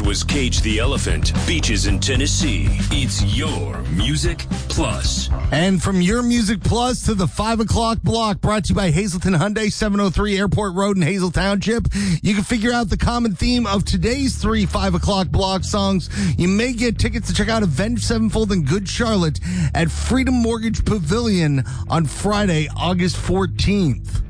was Cage the Elephant, Beaches in Tennessee. It's your Music Plus. And from your Music Plus to the 5 o'clock block, brought to you by Hazleton Hyundai, 703 Airport Road in Hazel Township. You can figure out the common theme of today's 3 5 o'clock block songs. You may get tickets to check out Avenged Sevenfold and Good Charlotte at Freedom Mortgage Pavilion on Friday, August 14th.